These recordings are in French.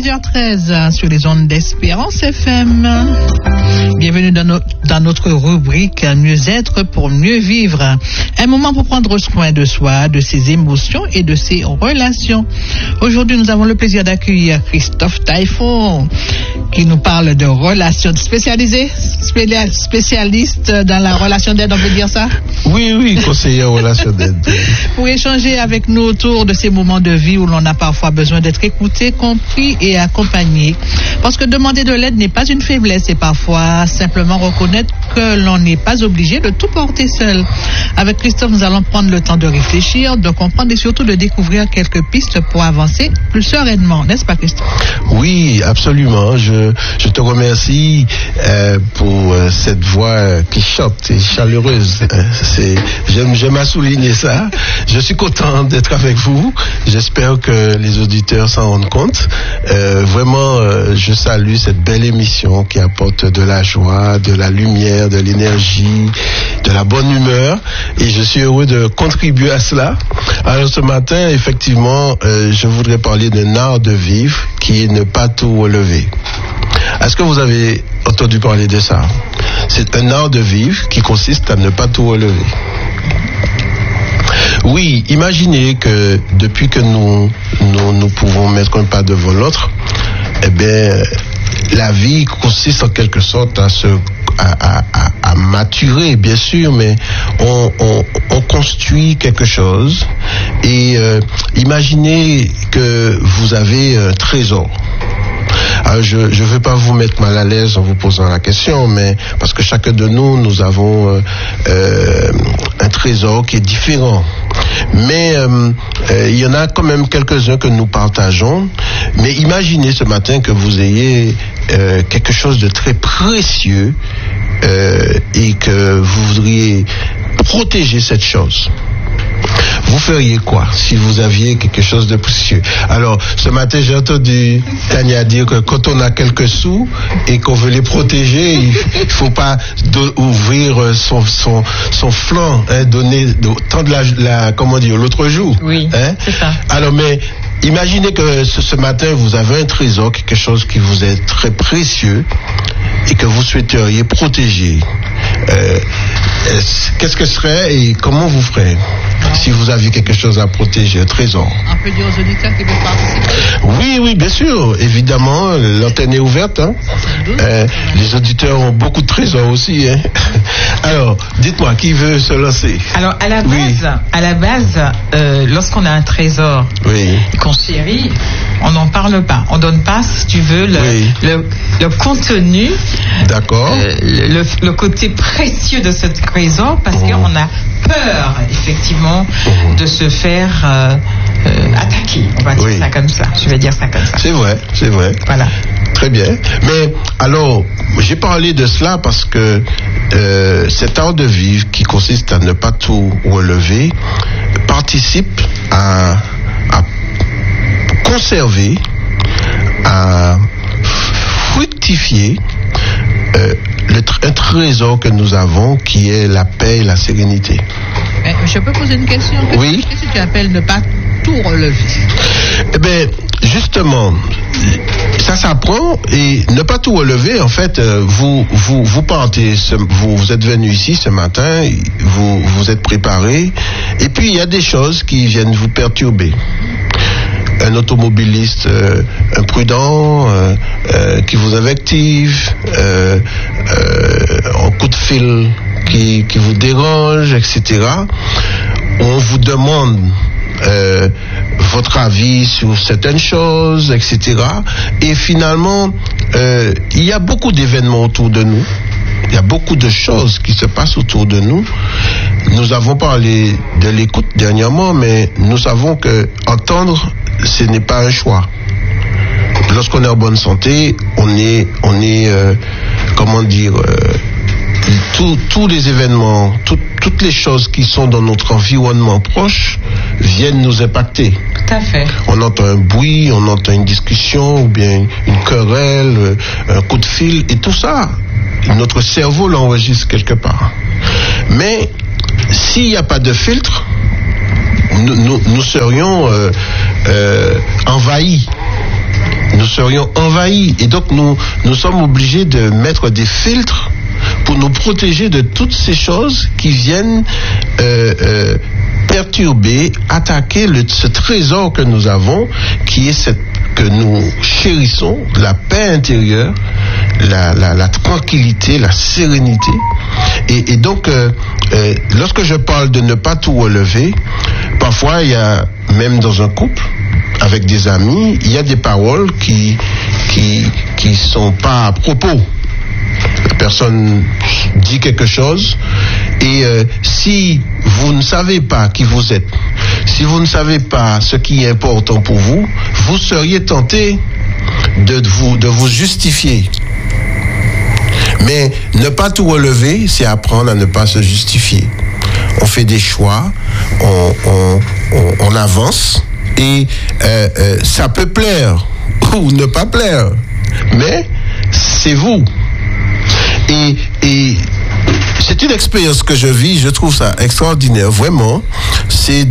6h13 sur les ondes d'Espérance FM. Bienvenue dans notre rubrique Mieux-être pour mieux vivre. Un moment pour prendre soin de soi, de ses émotions et de ses relations. Aujourd'hui, nous avons le plaisir d'accueillir Christophe Taillefer qui nous parle de relations spécialisées, spécialiste dans la relation d'aide, on peut dire ça? Oui, conseiller en relation d'aide. Pour échanger avec nous autour de ces moments de vie où l'on a parfois besoin d'être écouté, compris et accompagné. Parce que demander de l'aide n'est pas une faiblesse, c'est parfois simplement reconnaître que l'on n'est pas obligé de tout porter seul. Avec Christophe, nous allons prendre le temps de réfléchir, de comprendre et surtout de découvrir quelques pistes pour avancer plus sereinement. N'est-ce pas, Christophe? Oui, absolument. Je te remercie pour cette voix qui chante et chaleureuse. J'aime à souligner ça. Je suis content d'être avec vous. J'espère que les auditeurs s'en rendent compte. Vraiment, je salue cette belle émission qui apporte de la joie, de la lumière, de l'énergie, de la bonne humeur. Et je suis heureux de contribuer à cela. Alors ce matin, effectivement, je voudrais parler d'un art de vivre qui est ne pas tout relever. Est-ce que vous avez entendu parler de ça? C'est un art de vivre qui consiste à ne pas tout relever. Oui, imaginez que depuis que nous pouvons mettre un pas devant l'autre, eh bien, la vie consiste en quelque sorte à maturer, bien sûr, mais on construit quelque chose. Et imaginez que vous avez un trésor. Alors je ne veux pas vous mettre mal à l'aise en vous posant la question, mais parce que chacun de nous avons un trésor qui est différent. Mais il y en a quand même quelques-uns que nous partageons. Mais imaginez ce matin que vous ayez quelque chose de très précieux et que vous voudriez protéger cette chose. Vous feriez quoi si vous aviez quelque chose de précieux? Alors, ce matin, j'ai entendu Tania dire que quand on a quelques sous et qu'on veut les protéger, il ne faut pas ouvrir son flanc, tendre comment dire, l'autre joue. Oui, c'est ça. Alors, mais imaginez que ce matin, vous avez un trésor, quelque chose qui vous est très précieux et que vous souhaiteriez protéger. Qu'est-ce que ce serait et comment vous ferez si vous aviez quelque chose à protéger, un trésor? On peut dire aux auditeurs qui veulent participer? Oui, bien sûr. Évidemment, l'antenne est ouverte. Les auditeurs ont beaucoup de trésors aussi. Alors, dites-moi, qui veut se lancer? Alors, à la base, lorsqu'on a un trésor qu'on chérit, on n'en parle pas. On donne pas, si tu veux, le contenu. D'accord. Le côté précieux de ce trésor, parce qu'on a peur, effectivement, de se faire attaquer. On va dire ça comme ça. Je vais dire ça comme ça. C'est vrai. Voilà. Très bien. Mais alors, j'ai parlé de cela parce que cet art de vivre qui consiste à ne pas tout relever participe à conserver, à fructifier un trésor que nous avons qui est la paix et la sérénité. Je peux poser une question? Oui. Qu'est-ce que tu appelles ne pas tout relever? Eh bien, justement, ça s'apprend et ne pas tout relever. En fait, vous partez, vous êtes venu ici ce matin, vous êtes préparé, et puis il y a des choses qui viennent vous perturber. Un automobiliste imprudent qui vous invective, un coup de fil qui vous dérange, etc. On vous demande votre avis sur certaines choses, etc. Et finalement, il y a beaucoup d'événements autour de nous. Il y a beaucoup de choses qui se passent autour de nous. Nous avons parlé de l'écoute dernièrement, mais nous savons que entendre, ce n'est pas un choix. Lorsqu'on est en bonne santé, on est comment dire, tous les événements, toutes les choses qui sont dans notre environnement proche viennent nous impacter. Tout à fait. On entend un bruit, on entend une discussion, ou bien une querelle, un coup de fil, et tout ça, notre cerveau l'enregistre quelque part. Mais s'il n'y a pas de filtre, nous serions envahis. Nous nous serions envahis. Et donc nous sommes obligés de mettre des filtres pour nous protéger de toutes ces choses qui viennent perturber, attaquer ce trésor que nous avons, qui est que nous chérissons, la paix intérieure, la tranquillité, la sérénité. Et donc, lorsque je parle de ne pas tout relever, parfois il y a, même dans un couple, avec des amis, il y a des paroles qui sont pas à propos. La personne dit quelque chose et si vous ne savez pas qui vous êtes, si vous ne savez pas ce qui est important pour vous, vous seriez tenté de vous justifier. Mais ne pas tout relever, c'est apprendre à ne pas se justifier. On fait des choix, on avance et ça peut plaire ou ne pas plaire, mais c'est vous. Et c'est une expérience que je vis, je trouve ça extraordinaire, vraiment. C'est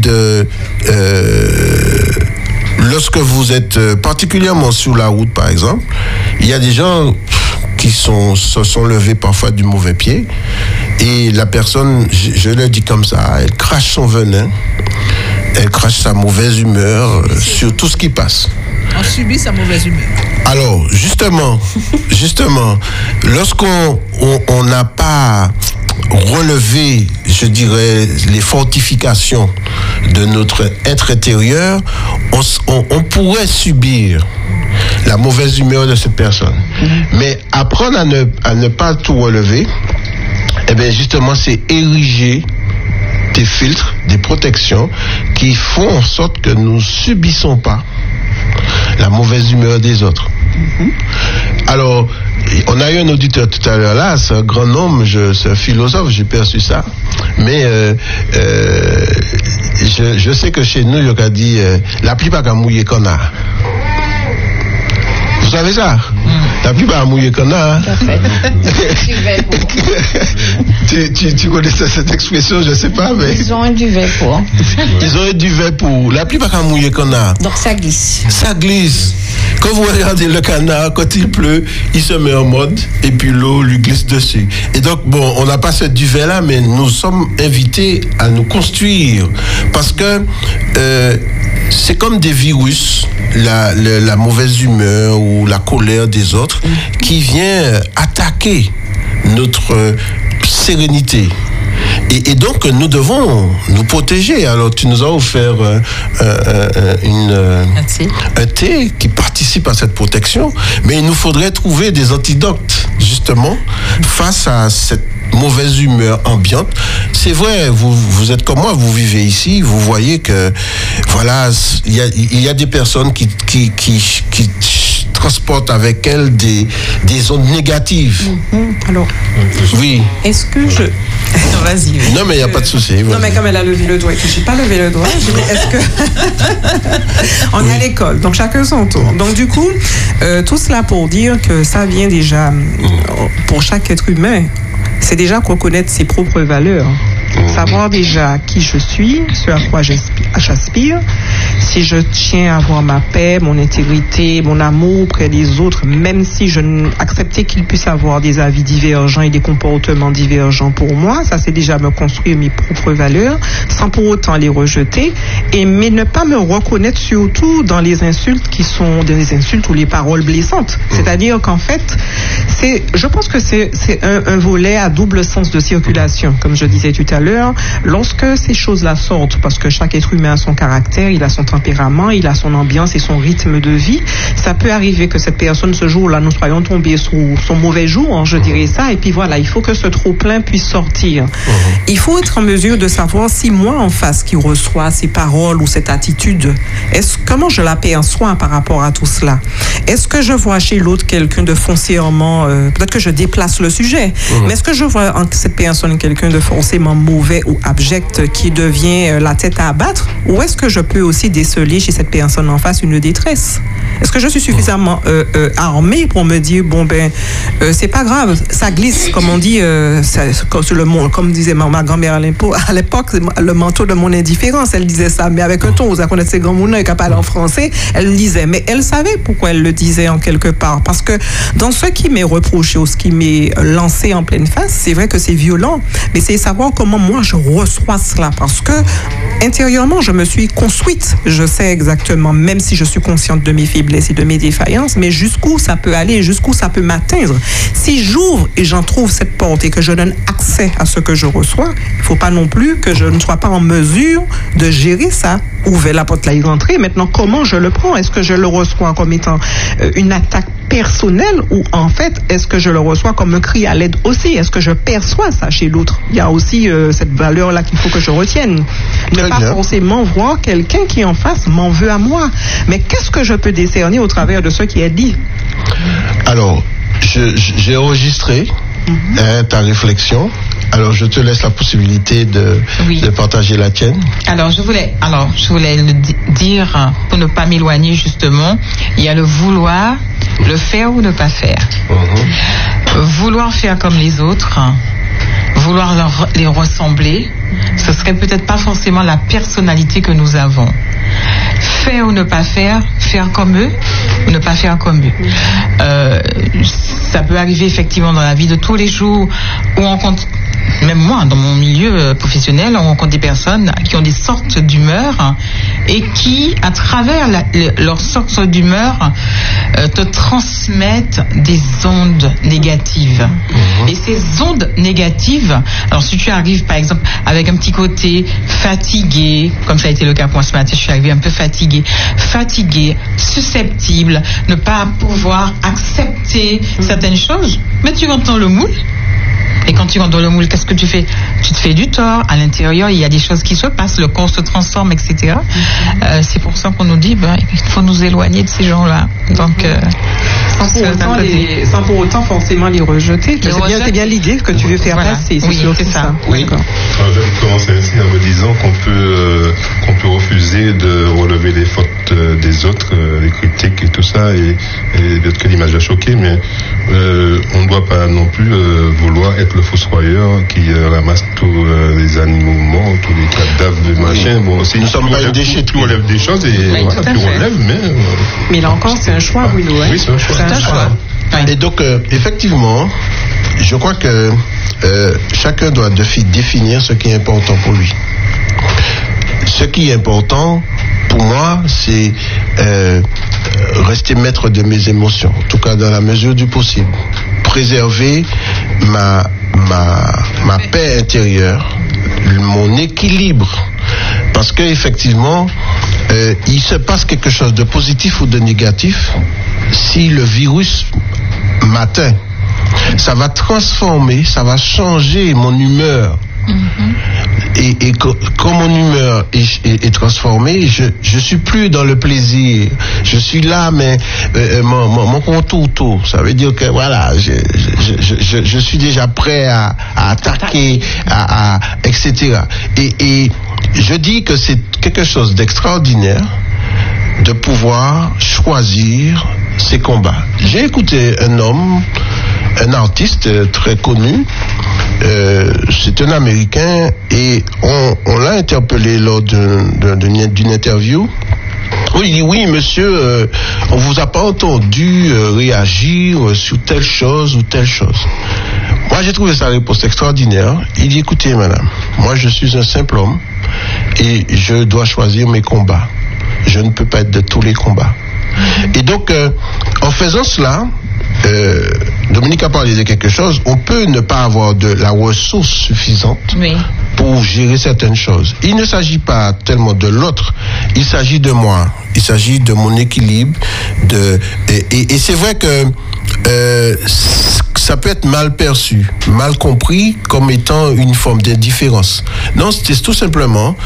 lorsque vous êtes particulièrement sur la route, par exemple, il y a des gens qui se sont levés parfois du mauvais pied, et la personne, je le dis comme ça, elle crache son venin, elle crache sa mauvaise humeur sur tout ce qui passe. On subit sa mauvaise humeur. Alors, justement, lorsqu'on n'a pas relevé, je dirais, les fortifications de notre être intérieur, on pourrait subir la mauvaise humeur de cette personne. Mais apprendre à ne pas tout relever, eh bien, justement, c'est ériger des filtres, des protections qui font en sorte que nous ne subissons pas la mauvaise humeur des autres. Alors, on a eu un auditeur tout à l'heure là, c'est un grand homme, c'est un philosophe, j'ai perçu ça, mais je sais que chez nous, il a dit la pluie pas qu'à mouiller qu'on a. Vous savez ça? La pluie pas qu'à mouiller qu'on a. Tu connais cette expression, je sais pas, mais. Ils ont un duvet pour. Ils ont un duvet pour. La pluie pas qu'à mouiller qu'on a. Donc ça glisse. Ça glisse. Quand vous regardez le canard, quand il pleut, il se met en mode et puis l'eau lui glisse dessus. Et donc, bon, on n'a pas ce duvet-là, mais nous sommes invités à nous construire. Parce que c'est comme des virus, la mauvaise humeur ou la colère des autres, qui vient attaquer notre sérénité. Et donc, nous devons nous protéger. Alors, tu nous as offert un thé qui participe à cette protection, mais il nous faudrait trouver des antidotes, justement, face à cette mauvaise humeur ambiante. C'est vrai, vous êtes comme moi, vous vivez ici, vous voyez que, voilà, il y a des personnes qui transportent avec elles des ondes négatives. Alors, oui. Est-ce que je... Non, vas-y. Non, mais il n'y a pas de souci. Non, mais comme elle a levé le doigt et que je n'ai pas levé le doigt, je dis, est-ce que... On est à l'école, donc chacun son tour. Donc, du coup, tout cela pour dire que ça vient déjà, pour chaque être humain, c'est déjà reconnaître ses propres valeurs. Savoir déjà qui je suis, ce à quoi j'aspire, si je tiens à avoir ma paix, mon intégrité, mon amour auprès des autres, même si je acceptais qu'ils puissent avoir des avis divergents et des comportements divergents pour moi, ça c'est déjà me construire mes propres valeurs, sans pour autant les rejeter, mais ne pas me reconnaître surtout dans les insultes qui sont des insultes ou les paroles blessantes. C'est-à-dire qu'en fait, je pense que c'est un volet à double sens de circulation, comme je disais tout à l'heure. Lorsque ces choses-là sortent, parce que chaque être humain a son caractère, il a son tempérament, il a son ambiance et son rythme de vie, ça peut arriver que cette personne, ce jour-là, nous soyons tombés sous son mauvais jour, je dirais ça, et puis voilà, il faut que ce trop-plein puisse sortir. Il faut être en mesure de savoir si moi, en face, qui reçoit ces paroles ou cette attitude, comment je la perçois par rapport à tout cela? Est-ce que je vois chez l'autre quelqu'un de foncièrement, peut-être que je déplace le sujet, mais est-ce que je vois en cette personne quelqu'un de foncièrement mauvais ou abject qui devient la tête à abattre, ou est-ce que je peux aussi déceler chez cette personne en face une détresse? Est-ce que je suis suffisamment armé pour me dire c'est pas grave, ça glisse, comme on dit, comme disait ma grand-mère à l'époque, le manteau de mon indifférence, elle disait ça, mais avec un ton, vous connaissez ces grands mots qui parlent en français, elle le disait, mais elle savait pourquoi elle le disais en quelque part. Parce que dans ce qui m'est reproché ou ce qui m'est lancé en pleine face, c'est vrai que c'est violent, mais c'est savoir comment moi je reçois cela. Parce que intérieurement, je me suis construite. Je sais exactement, même si je suis consciente de mes faiblesses et de mes défaillances, mais jusqu'où ça peut aller, jusqu'où ça peut m'atteindre. Si j'ouvre et j'en trouve cette porte et que je donne accès à ce que je reçois, il ne faut pas non plus que je ne sois pas en mesure de gérer ça. Ouvrir la porte là, y rentrer. Maintenant, comment je le prends? Est-ce que je le reçois comme étant une attaque personnelle ou en fait, est-ce que je le reçois comme un cri à l'aide aussi? Est-ce que je perçois ça chez l'autre? Il y a aussi cette valeur-là qu'il faut que je retienne. Ne pas forcément voir quelqu'un qui en face m'en veut à moi. Mais qu'est-ce que je peux décerner au travers de ce qui est dit? Alors, j'ai enregistré ta réflexion. Alors, je te laisse la possibilité de partager la tienne. Alors, je voulais le dire, pour ne pas m'éloigner justement, il y a le vouloir, le faire ou ne pas faire. Vouloir faire comme les autres, vouloir les ressembler, ce serait peut-être pas forcément la personnalité que nous avons. Faire ou ne pas faire, faire comme eux ou ne pas faire comme eux. Ça peut arriver effectivement dans la vie de tous les jours où on compte. Même moi, dans mon milieu professionnel, on rencontre des personnes qui ont des sortes d'humeur et qui, à travers leur sorte d'humeur, te transmettent des ondes négatives. Et ces ondes négatives, alors si tu arrives par exemple avec un petit côté fatigué, comme ça a été le cas pour moi ce matin, je suis arrivée un peu fatiguée, susceptible, ne pas pouvoir accepter certaines choses, mais tu rentres dans le moule. Et quand tu rentres dans le moule, qu'est-ce que tu fais? Tu te fais du tort. À l'intérieur, il y a des choses qui se passent, le corps se transforme, etc. C'est pour ça qu'on nous dit, il faut nous éloigner de ces gens-là. Donc, sans pour autant forcément les rejeter. C'est bien l'idée que tu veux faire passer. C'est ça. Oui. Je commence ainsi en me disant qu'on peut refuser de relever les fautes des autres, les critiques et tout ça, et peut-être que l'image a choqué, mais on ne doit pas non plus vouloir être le fossoyeur qui ramasse tous les animaux morts, tous les cadavres de machin. Bon, aussi, nous sommes pas une déchetterie. Tu relèves des choses et tu relèves, mais là encore, c'est un choix, Bruno. Oui, c'est un choix. Et donc, effectivement, je crois que chacun doit définir ce qui est important pour lui. Ce qui est important pour moi, c'est rester maître de mes émotions, en tout cas dans la mesure du possible. Préserver ma paix intérieure, mon équilibre. Parce qu'effectivement, il se passe quelque chose de positif ou de négatif. Si le virus m'atteint, ça va transformer, ça va changer mon humeur. Et quand mon humeur est transformée, je suis plus dans le plaisir. Je suis là, mais mon contour, ça veut dire que voilà, je suis déjà prêt à attaquer, etc. Et je dis que c'est quelque chose d'extraordinaire de pouvoir choisir ses combats. J'ai écouté un artiste très connu, c'est un Américain, et on l'a interpellé lors d'une interview. Oui, il dit, oui, monsieur, on vous a pas entendu réagir sur telle chose ou telle chose. Moi, j'ai trouvé sa réponse extraordinaire. Il dit, écoutez, madame, moi, je suis un simple homme et je dois choisir mes combats. Je ne peux pas être de tous les combats. Et donc, en faisant cela, Dominique a parlé de quelque chose, on peut ne pas avoir de la ressource suffisante pour gérer certaines choses. Il ne s'agit pas tellement de l'autre, il s'agit de moi, il s'agit de mon équilibre, et c'est vrai que ça peut être mal perçu, mal compris comme étant une forme d'indifférence. Non, c'est tout simplement,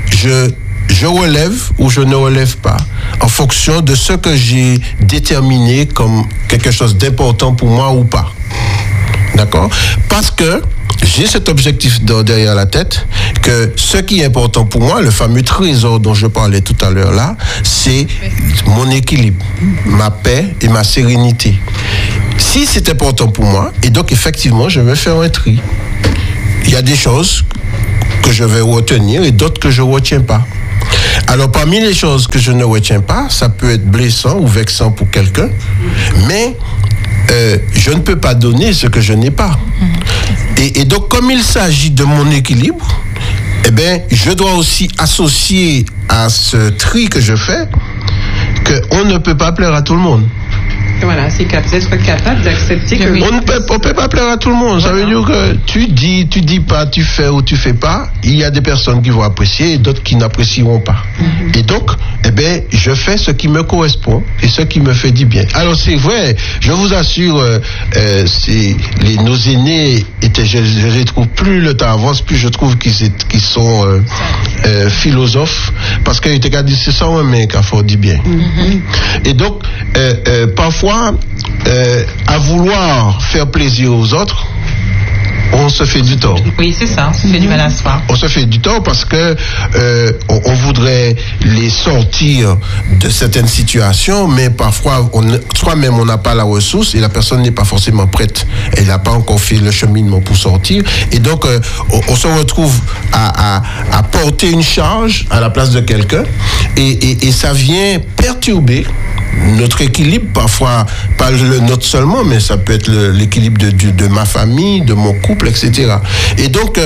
je relève ou je ne relève pas en fonction de ce que j'ai déterminé comme quelque chose d'important pour moi ou pas. D'accord? Parce que j'ai cet objectif derrière la tête, que ce qui est important pour moi, le fameux trésor dont je parlais tout à l'heure là, c'est mon équilibre, ma paix et ma sérénité. Si c'est important pour moi, et donc effectivement, je vais faire un tri. Il y a des choses que je vais retenir et d'autres que je ne retiens pas. Alors, parmi les choses que je ne retiens pas, ça peut être blessant ou vexant pour quelqu'un, mais je ne peux pas donner ce que je n'ai pas. Et donc, comme il s'agit de mon équilibre, eh bien, je dois aussi associer à ce tri que je fais qu'on ne peut pas plaire à tout le monde. Voilà, c'est être capable d'accepter que... On ne peut pas plaire à tout le monde. Ça veut dire que tu dis pas, tu fais ou tu fais pas. Il y a des personnes qui vont apprécier et d'autres qui n'apprécieront pas. Et donc, eh ben, je fais ce qui me correspond et ce qui me fait du bien. Alors c'est vrai, je vous assure, nos aînés étaient, je les trouve, plus le temps avance, plus je trouve qu'ils sont philosophes, parce qu'ils étaient qu'à dire c'est ça un mec à faire du bien. Et donc, parfois, à vouloir faire plaisir aux autres, on se fait du tort. Oui, c'est ça, on se fait du mal à soi. On se fait du tort parce que on voudrait les sortir de certaines situations, mais parfois, soi-même, on n'a pas la ressource et la personne n'est pas forcément prête. Elle n'a pas encore fait le cheminement pour sortir. Et donc, on se retrouve à porter une charge à la place de quelqu'un et ça vient perturber notre équilibre, parfois pas le nôtre seulement, mais ça peut être l'équilibre de ma famille, de mon couple, etc. Et donc,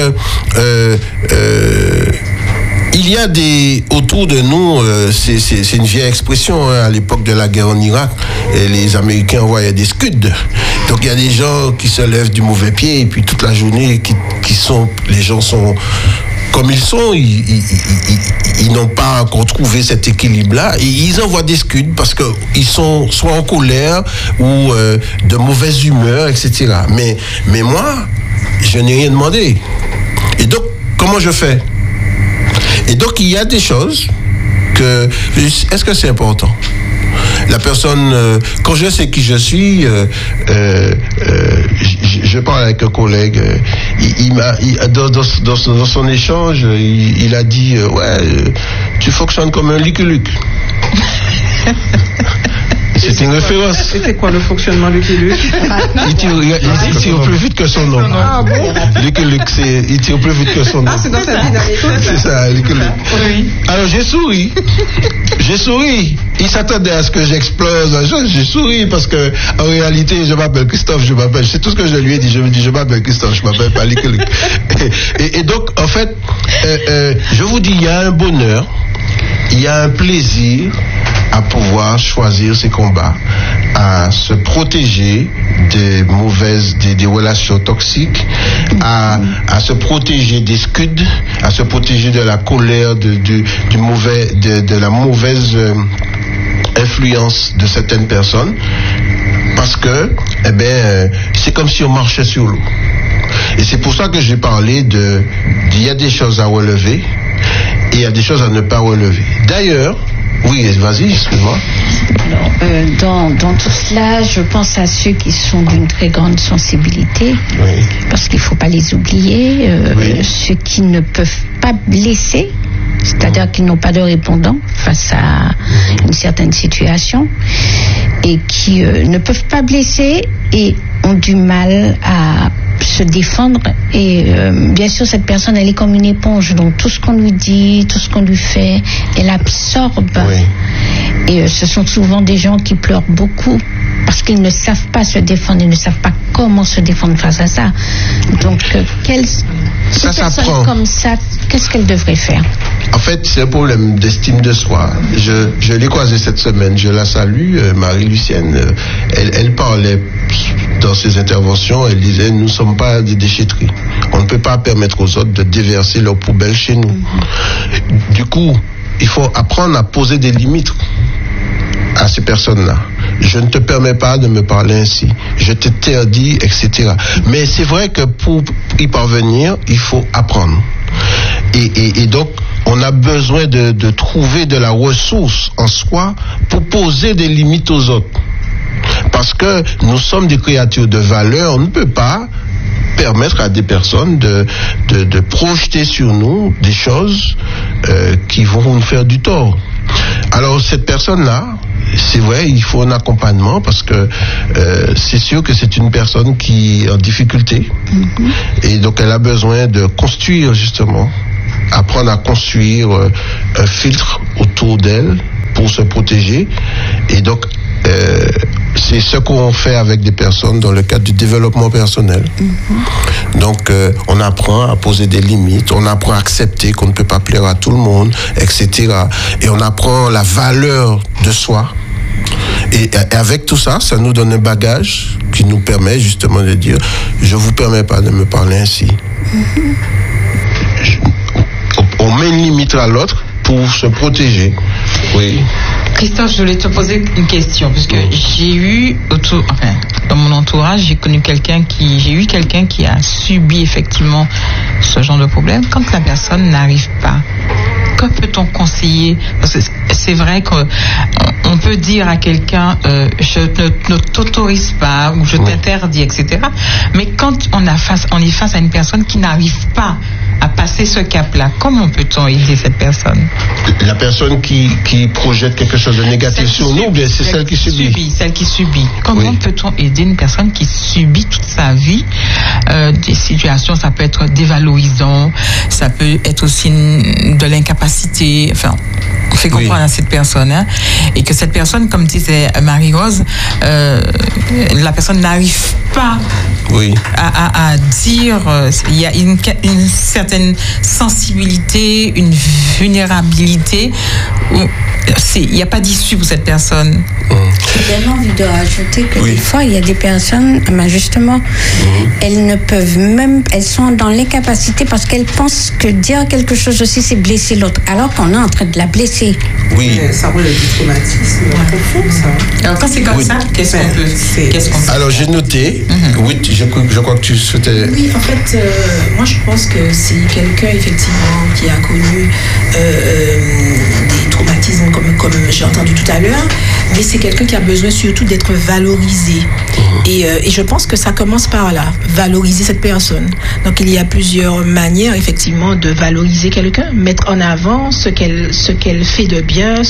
il y a autour de nous, c'est une vieille expression, hein, à l'époque de la guerre en Irak, et les Américains envoyaient des scuds. Donc il y a des gens qui se lèvent du mauvais pied, et puis toute la journée, les gens sont comme ils sont, ils n'ont pas encore trouvé cet équilibre-là, et ils envoient des scuds parce qu'ils sont soit en colère ou de mauvaise humeur, etc. Mais moi, je n'ai rien demandé. Et donc, comment je fais? Et donc, il y a des choses est-ce que c'est important? La personne, quand je sais qui je suis, je parle avec un collègue, dans son échange, il a dit, tu fonctionnes comme un Lucky-Luke. C'est une référence. C'était quoi le fonctionnement Lucky Luke? Il tire plus vite que son nom. Ah bon? Lucky Luke, il tire plus vite que son nom. Ah, c'est dans sa vie d'année. C'est ça, Lucky Luke. Oui. Alors j'ai souri. Il s'attendait à ce que j'explose. J'ai souri parce que en réalité, je m'appelle Christophe, c'est tout ce que je lui ai dit. Je me dis, je m'appelle Christophe, je m'appelle pas Lucky Luke. Et donc, en fait, je vous dis, il y a un bonheur, il y a un plaisir à pouvoir choisir ses combats, à se protéger des relations toxiques, à se protéger des scuds, à se protéger de la colère, de la mauvaise influence de certaines personnes, parce que, c'est comme si on marchait sur l'eau. Et c'est pour ça que j'ai parlé il y a des choses à relever et il y a des choses à ne pas relever. D'ailleurs, oui, vas-y, excuse-moi. Alors, dans tout cela, je pense à ceux qui sont d'une très grande sensibilité, oui, parce qu'il ne faut pas les oublier, oui, ceux qui ne peuvent pas blesser, c'est-à-dire qu'ils n'ont pas de répondant face à une certaine situation, et qui ne peuvent pas blesser et ont du mal à se défendre, et bien sûr cette personne, elle est comme une éponge, donc tout ce qu'on lui dit, tout ce qu'on lui fait, elle absorbe, oui, et ce sont souvent des gens qui pleurent beaucoup parce qu'ils ne savent pas se défendre, ils ne savent pas comment se défendre face à ça. Donc une personne comme ça, qu'est-ce qu'elle devrait faire? En fait, c'est un problème d'estime de soi. Je l'ai croisée cette semaine, je la salue, Marie-Lucienne. Elle parlait dans ses interventions, elle disait, nous ne sommes pas des déchetteries. On ne peut pas permettre aux autres de déverser leurs poubelles chez nous. Du coup, il faut apprendre à poser des limites à ces personnes-là. Je ne te permets pas de me parler ainsi. Je t'interdis, etc. Mais c'est vrai que pour y parvenir, il faut apprendre. Et donc, on a besoin de trouver de la ressource en soi pour poser des limites aux autres. Parce que nous sommes des créatures de valeur, on ne peut pas permettre à des personnes de projeter sur nous des choses qui vont nous faire du tort. Alors cette personne-là, c'est vrai, il faut un accompagnement parce que c'est sûr que c'est une personne qui est en difficulté, et donc elle a besoin de construire justement apprendre à construire un filtre autour d'elle pour se protéger. Et donc, c'est ce qu'on fait avec des personnes dans le cadre du développement personnel. Donc, on apprend à poser des limites, on apprend à accepter qu'on ne peut pas plaire à tout le monde, etc. Et on apprend la valeur de soi. Et avec tout ça, ça nous donne un bagage qui nous permet justement de dire, je vous permets pas de me parler ainsi. On met une limite à l'autre pour se protéger. Oui. Christophe, je voulais te poser une question, parce que j'ai eu dans mon entourage, j'ai eu quelqu'un qui a subi effectivement ce genre de problème. Quand la personne n'arrive pas, que peut-on conseiller? Parce que c'est vrai qu'on peut dire à quelqu'un je ne t'autorise pas ou je t'interdis, etc. Mais quand on est face à une personne qui n'arrive pas à passer ce cap-là, comment peut-on aider cette personne? La personne qui projette quelque chose de négatif sur nous, bien c'est celle qui subit. Celle qui subit. Comment peut-on aider une personne qui subit toute sa vie des situations? Ça peut être dévalorisant, ça peut être aussi de l'incapacité. Enfin, on fait comprendre à cette personne, et que cette personne, comme disait Marie-Rose, la personne n'arrive pas à dire. Il y a une certaine sensibilité, une vulnérabilité. Il n'y a pas d'issue pour cette personne. J'ai vraiment envie de rajouter que des fois, il y a des personnes, justement, elles ne peuvent même, elles sont dans l'incapacité parce qu'elles pensent que dire quelque chose aussi, c'est blesser l'autre, alors qu'on est en train de la blesser. Oui. Ça relève du traumatisme. Ça. Alors, quand c'est comme ça, qu'est-ce qu'on peut Alors, j'ai noté. Oui, je crois que tu souhaitais. Oui, en fait, moi, je pense que c'est quelqu'un, effectivement, qui a connu des traumatismes, comme j'ai entendu tout à l'heure, mais c'est quelqu'un qui a besoin surtout d'être valorisé. Et je pense que ça commence par là, valoriser cette personne. Donc, il y a plusieurs manières, effectivement, de valoriser quelqu'un, mettre en avant ce qu'elle fait de bien,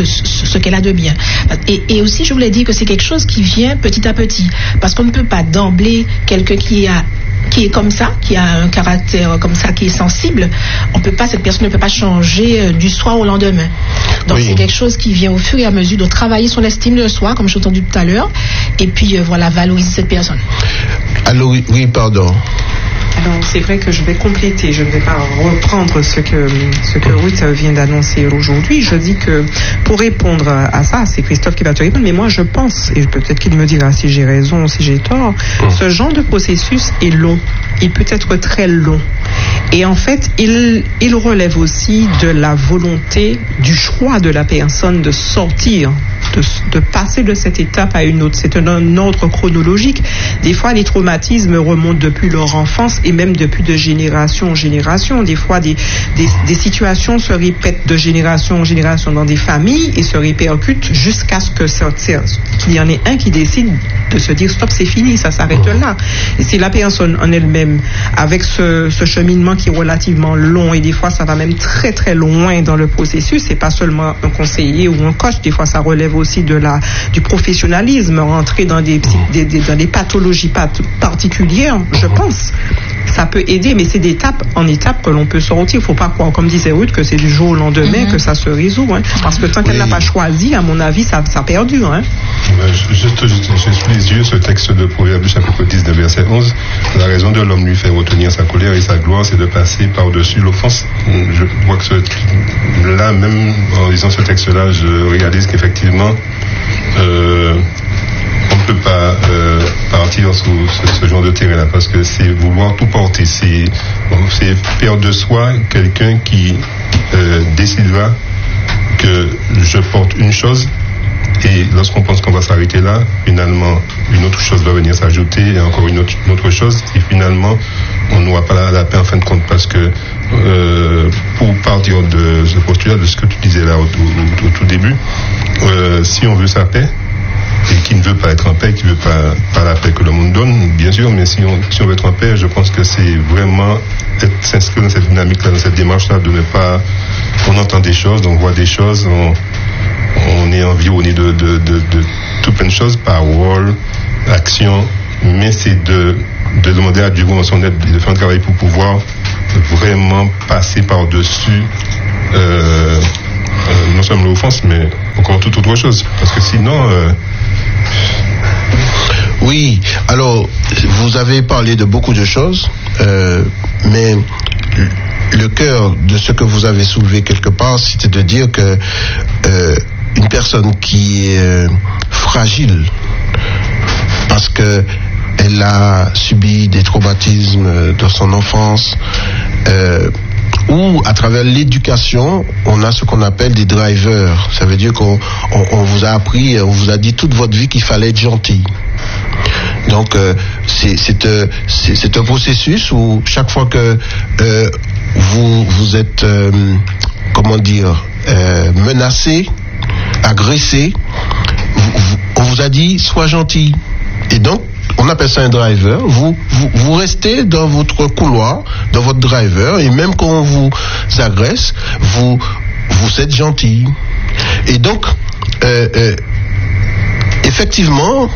ce qu'elle a de bien. Et aussi, je voulais dire que c'est quelque chose qui vient petit à petit, parce qu'on ne peut pas d'emblée quelqu'un qui est comme ça, qui a un caractère comme ça, qui est sensible, cette personne ne peut pas changer du soir au lendemain. Donc c'est quelque chose qui vient au fur et à mesure de travailler sur l'estime de soi, comme j'ai entendu tout à l'heure, et puis valoriser cette personne. Alors oui, pardon. Alors, c'est vrai que je vais compléter, je ne vais pas reprendre ce que Ruth vient d'annoncer aujourd'hui. Je dis que pour répondre à ça, c'est Christophe qui va te répondre, mais moi je pense, et peut-être qu'il me dira si j'ai raison ou si j'ai tort, ce genre de processus est long. Il peut être très long. Et en fait, il relève aussi de la volonté, du choix de la personne de sortir, de passer de cette étape à une autre. C'est un ordre chronologique. Des fois, les traumatismes remontent depuis leur enfance et même depuis de génération en génération. Des fois, des situations se répètent de génération en génération dans des familles et se répercutent jusqu'à ce qu'il y en ait un qui décide de se dire stop, c'est fini, ça s'arrête là. Et c'est la personne en elle-même, avec ce cheminement qui est relativement long, et des fois ça va même très très loin dans le processus. C'est pas seulement un conseiller ou un coach, des fois ça relève aussi du professionnalisme, rentrer dans des pathologies particulières, je pense. Ça peut aider, mais c'est d'étape en étape que l'on peut sortir. Il ne faut pas croire, comme disait Ruth, que c'est du jour au lendemain que ça se résout. Parce que tant qu'elle n'a pas choisi, à mon avis, ça perdure. J'ai sous les yeux ce texte de Proverbe chapitre 19 verset 11. La raison de l'homme lui fait retenir sa colère et sa gloire, c'est de passer par-dessus l'offense. Je vois que là, même en lisant ce texte-là, je réalise qu'effectivement, on ne peut pas partir sur ce genre de terrain-là, parce que c'est vouloir tout porter. C'est perdre de soi quelqu'un qui décidera que je porte une chose, et lorsqu'on pense qu'on va s'arrêter là, finalement, une autre chose va venir s'ajouter, et encore une autre chose, et finalement, on n'aura pas la paix en fin de compte, parce que pour partir de ce postulat, de ce que tu disais là au tout début, si on veut sa paix, et qui ne veut pas être en paix, qui ne veut pas la paix que le monde donne, bien sûr, mais si on veut être en paix, je pense que c'est vraiment s'inscrire dans cette dynamique-là, dans cette démarche-là, de ne pas... On entend des choses, on voit des choses, on est environné de tout plein de choses, paroles, actions, mais c'est de demander à Dieu dans son aide, de faire un travail pour pouvoir vraiment passer par-dessus non seulement l'offense, mais encore toute autre chose. Parce que sinon... Oui, alors, vous avez parlé de beaucoup de choses, mais le cœur de ce que vous avez soulevé quelque part, c'était de dire que une personne qui est fragile, parce que elle a subi des traumatismes dans son enfance, ou à travers l'éducation, on a ce qu'on appelle des drivers. Ça veut dire qu'on vous a appris, on vous a dit toute votre vie qu'il fallait être gentil. Donc c'est un processus où chaque fois que vous êtes menacé, agressé, on vous a dit sois gentil. Et donc on appelle ça un driver. Vous restez dans votre couloir, dans votre driver, et même quand on vous agresse, vous êtes gentil. Et donc effectivement,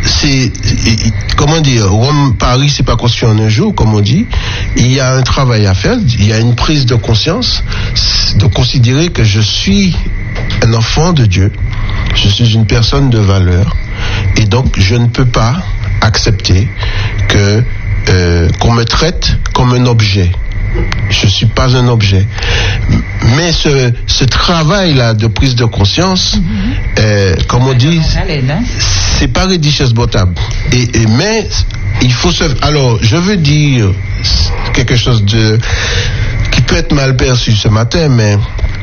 Paris c'est pas construit en un jour, comme on dit. Il y a un travail à faire, il y a une prise de conscience, de considérer que je suis un enfant de Dieu, je suis une personne de valeur, et donc je ne peux pas accepter qu'on me traite comme un objet. Je suis pas un objet. Mais ce travail-là de prise de conscience, comme on dit, c'est pas richesse botable. Mais il faut se... Alors, je veux dire quelque chose qui peut être mal perçu ce matin, mais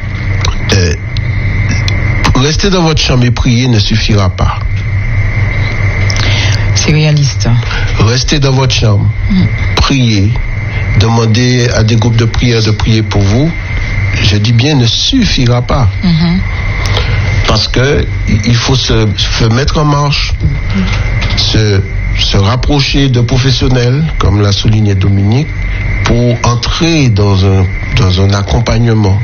rester dans votre chambre et prier ne suffira pas. C'est réaliste. Restez dans votre chambre, priez, demandez à des groupes de prière de prier pour vous, je dis bien ne suffira pas. Parce que il faut se mettre en marche, se rapprocher de professionnels, comme l'a souligné Dominique, pour entrer dans un accompagnement.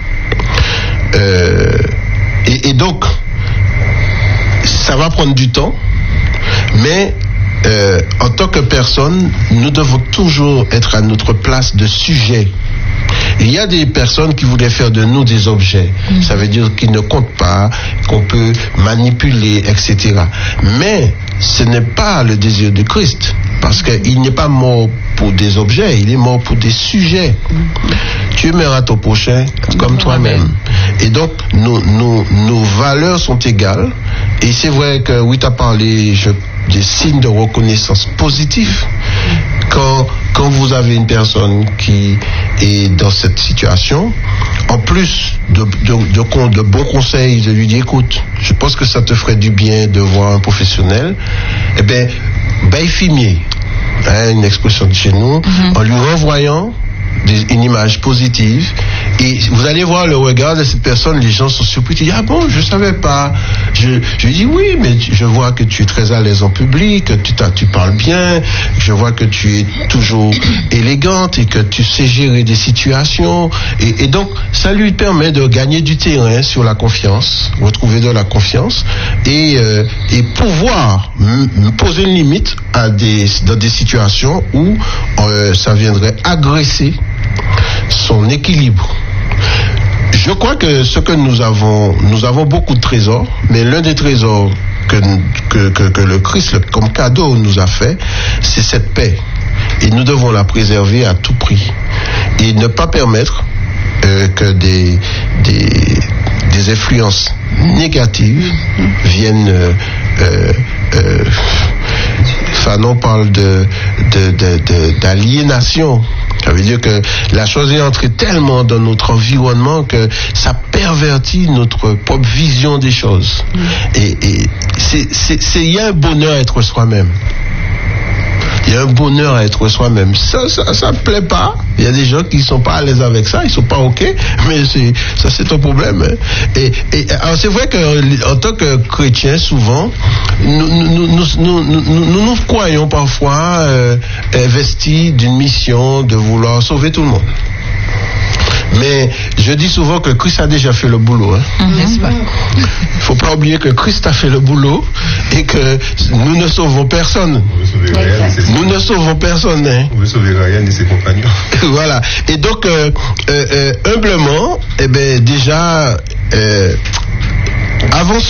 Et donc, ça va prendre du temps, mais en tant que personne, nous devons toujours être à notre place de sujet. Il y a des personnes qui voudraient faire de nous des objets. Ça veut dire qu'ils ne comptent pas, qu'on peut manipuler, etc. Mais ce n'est pas le désir de Christ. Parce qu'il n'est pas mort pour des objets, il est mort pour des sujets. Tu aimeras ton prochain comme toi-même. Et donc, nos valeurs sont égales. Et c'est vrai que, oui, tu as parlé des signes de reconnaissance positifs. Quand vous avez une personne qui est dans cette situation, en plus de bons conseils, de lui dire écoute, je pense que ça te ferait du bien de voir un professionnel, eh bien, baille-fumier, une expression de chez nous, en lui renvoyant une image positive, et vous allez voir le regard de cette personne, les gens sont surpris, ils disent ah bon, je savais pas, je lui dis oui, mais je vois que tu es très à l'aise en public, que tu parles bien, je vois que tu es toujours élégante et que tu sais gérer des situations, et donc ça lui permet de gagner du terrain sur la confiance, retrouver de la confiance, et pouvoir poser une limite dans des situations où ça viendrait agresser son équilibre. Je crois que ce que nous avons beaucoup de trésors, mais l'un des trésors que le Christ, comme cadeau, nous a fait, c'est cette paix. Et nous devons la préserver à tout prix. Et ne pas permettre que des influences négatives viennent... Fanon parle d'aliénation. Ça veut dire que la chose est entrée tellement dans notre environnement que ça pervertit notre propre vision des choses. Et il y a un bonheur à être soi-même. Il y a un bonheur à être soi-même. Ça ne plaît pas. Il y a des gens qui ne sont pas à l'aise avec ça, ils ne sont pas OK, mais ça c'est un problème. Et alors c'est vrai qu'en tant que chrétiens, souvent, nous croyons parfois investis d'une mission de vouloir sauver tout le monde. Mais je dis souvent que Christ a déjà fait le boulot. N'est-ce pas? Il ne faut pas oublier que Christ a fait le boulot et que nous ne sauvons personne. Nous ne sauvons personne. Hein. On veut sauver Ryan et ses compagnons. Voilà. Et donc, humblement, déjà, avant